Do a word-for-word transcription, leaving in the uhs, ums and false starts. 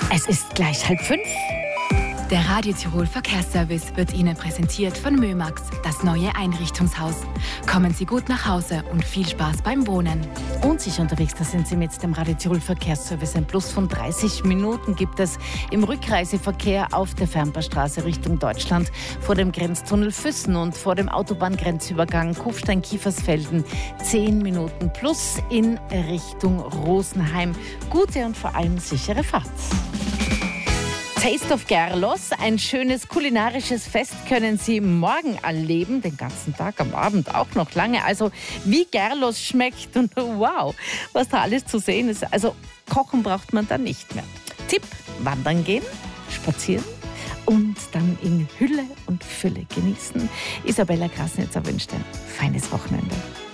Es ist gleich halb fünf. Der Radio Tirol Verkehrsservice wird Ihnen präsentiert von Mömax, das neue Einrichtungshaus. Kommen Sie gut nach Hause und viel Spaß beim Wohnen. Unsicher unterwegs, da sind Sie mit dem Radio Tirol Verkehrsservice. Ein Plus von dreißig Minuten gibt es im Rückreiseverkehr auf der Fernbahnstraße Richtung Deutschland vor dem Grenztunnel Füssen und vor dem Autobahngrenzübergang Kufstein-Kiefersfelden. zehn Minuten plus in Richtung Rosenheim. Gute und vor allem sichere Fahrt. Taste of Gerlos, ein schönes kulinarisches Fest können Sie morgen erleben, den ganzen Tag, am Abend auch noch lange. Also wie Gerlos schmeckt und wow, was da alles zu sehen ist. Also kochen braucht man da nicht mehr. Tipp, wandern gehen, spazieren und dann in Hülle und Fülle genießen. Isabella Krasnitzer wünscht ein feines Wochenende.